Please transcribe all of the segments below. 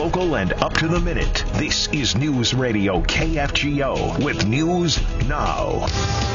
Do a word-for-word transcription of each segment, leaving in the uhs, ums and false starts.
local, and up to the minute. This is News Radio K F G O with News Now.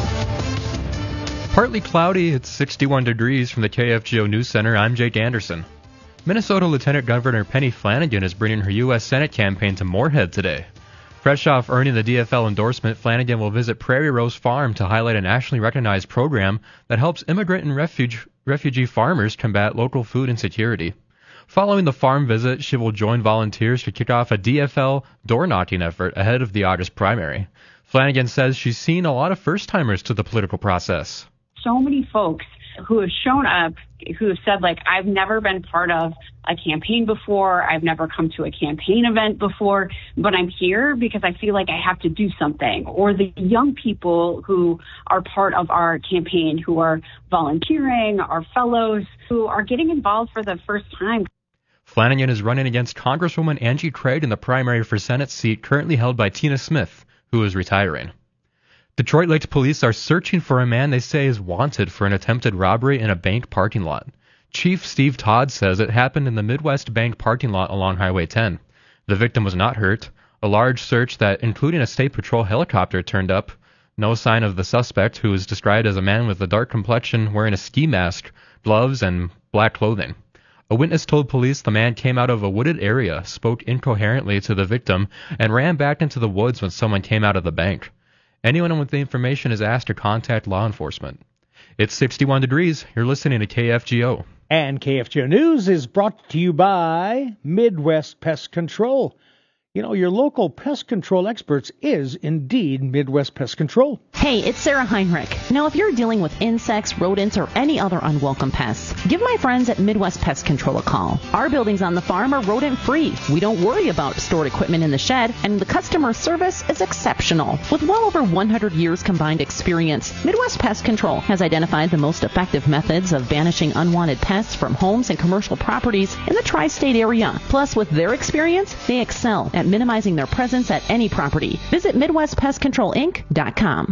Partly cloudy, it's sixty-one degrees from the K F G O News Center. I'm Jake Anderson. Minnesota Lieutenant Governor Penny Flanagan is bringing her U S Senate campaign to Moorhead today. Fresh off earning the D F L endorsement, Flanagan will visit Prairie Rose Farm to highlight a nationally recognized program that helps immigrant and refuge, refugee farmers combat local food insecurity. Following the farm visit, she will join volunteers to kick off a D F L door-knocking effort ahead of the August primary. Flanagan says she's seen a lot of first-timers to the political process. So many folks who have shown up, who have said, like, I've never been part of a campaign before, I've never come to a campaign event before, but I'm here because I feel like I have to do something. Or the young people who are part of our campaign, who are volunteering, our fellows, who are getting involved for the first time. Flanagan is running against Congresswoman Angie Craig in the primary for Senate seat currently held by Tina Smith, who is retiring. Detroit Lakes police are searching for a man they say is wanted for an attempted robbery in a bank parking lot. Chief Steve Todd says it happened in the Midwest Bank parking lot along Highway ten. The victim was not hurt. A large search that, including a state patrol helicopter, turned up. No sign of the suspect, who is described as a man with a dark complexion wearing a ski mask, gloves, and black clothing. A witness told police the man came out of a wooded area, spoke incoherently to the victim, and ran back into the woods when someone came out of the bank. Anyone with the information is asked to contact law enforcement. It's sixty-one degrees. You're listening to K F G O. And K F G O News is brought to you by Midwest Pest Control. You know, your local pest control experts is indeed Midwest Pest Control. Hey, it's Sarah Heinrich. Now, if you're dealing with insects, rodents, or any other unwelcome pests, give my friends at Midwest Pest Control a call. Our buildings on the farm are rodent-free. We don't worry about stored equipment in the shed, and the customer service is exceptional. With well over one hundred years combined experience, Midwest Pest Control has identified the most effective methods of banishing unwanted pests from homes and commercial properties in the tri-state area. Plus, with their experience, they excel at minimizing their presence at any property. Visit Midwest Pest Control Inc dot com.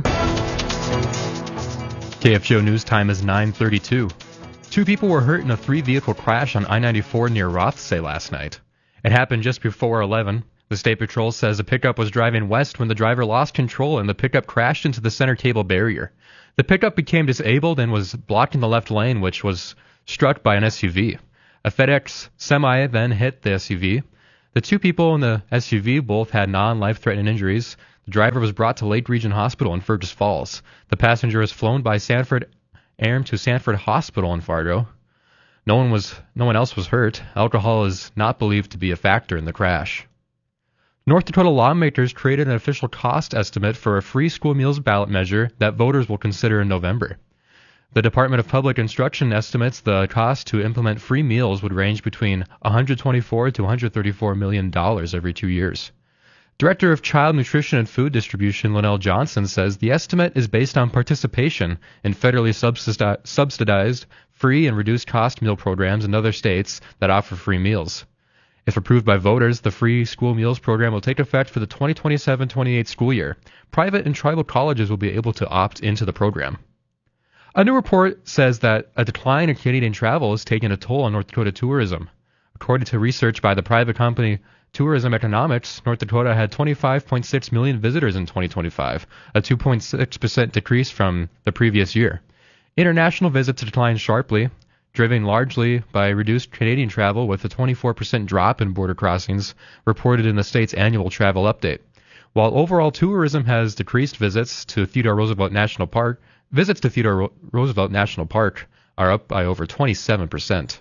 K F G O News time is nine thirty-two. Two people were hurt in a three-vehicle crash on I ninety-four near Rothsay last night. It happened just before eleven. The State Patrol says a pickup was driving west when the driver lost control and the pickup crashed into the center cable barrier. The pickup became disabled and was blocking the left lane, which was struck by an S U V. A FedEx semi then hit the S U V. The two people in the S U V both had non-life-threatening injuries. The driver was brought to Lake Region Hospital in Fergus Falls. The passenger was flown by Sanford A R M to Sanford Hospital in Fargo. No one was, no one else was hurt. Alcohol is not believed to be a factor in the crash. North Dakota lawmakers created an official cost estimate for a free school meals ballot measure that voters will consider in November. The Department of Public Instruction estimates the cost to implement free meals would range between one hundred twenty-four to one hundred thirty-four million dollars every two years. Director of Child Nutrition and Food Distribution Linnell Johnson says the estimate is based on participation in federally subsidi- subsidized free and reduced cost meal programs in other states that offer free meals. If approved by voters, the free school meals program will take effect for the twenty twenty-seven twenty-eight school year. Private and tribal colleges will be able to opt into the program. A new report says that a decline in Canadian travel is taking a toll on North Dakota tourism. According to research by the private company Tourism Economics, North Dakota had twenty-five point six million visitors in twenty twenty-five, a two point six percent decrease from the previous year. International visits declined sharply, driven largely by reduced Canadian travel, with a twenty-four percent drop in border crossings reported in the state's annual travel update. While overall tourism has decreased, visits to Theodore Roosevelt National Park Visits to Theodore Ro- Roosevelt National Park are up by over twenty-seven percent.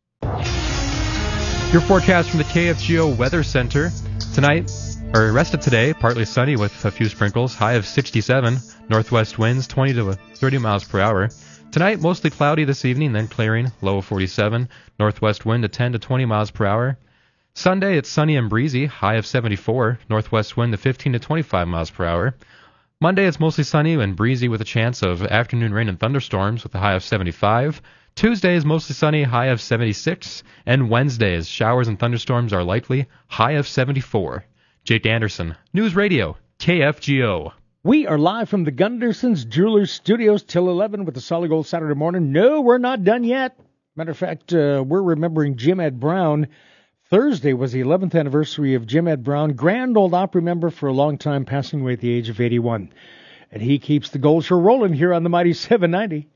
Your forecast from the K F G O Weather Center. Tonight, or rest of today, partly sunny with a few sprinkles, high of sixty-seven, northwest winds twenty to thirty miles per hour. Tonight, mostly cloudy this evening, then clearing, low of forty-seven, northwest wind to ten to twenty miles per hour. Sunday, it's sunny and breezy, high of seventy-four, northwest wind to fifteen to twenty-five miles per hour. Monday, it's mostly sunny and breezy with a chance of afternoon rain and thunderstorms with a high of seventy-five. Tuesday is mostly sunny, high of seventy-six. And Wednesday, showers and thunderstorms are likely, high of seventy-four. Jake Anderson, News Radio, K F G O. We are live from the Gunderson's Jewelers Studios till eleven with the Solid Gold Saturday morning. No, we're not done yet. Matter of fact, uh, we're remembering Jim Ed Brown, Thursday was the eleventh anniversary of Jim Ed Brown, Grand Ole Opry member for a long time, passing away at the age of eighty-one. And he keeps the gold show rolling here on the Mighty seven ninety.